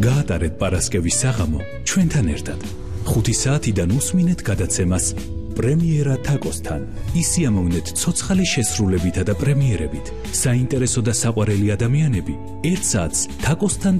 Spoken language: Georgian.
გაატარეთ პარასკევის საღამო ჩვენთან ერთად. 5 საათიდან უსმინეთ გადაცემას პრემიერა თაკოსთან. ისიამოვნეთ ცოცხალი შესრულებითა და პრემიერებით. საინტერესო და საყვარელი ადამიანები 1 საათს თაკოსთან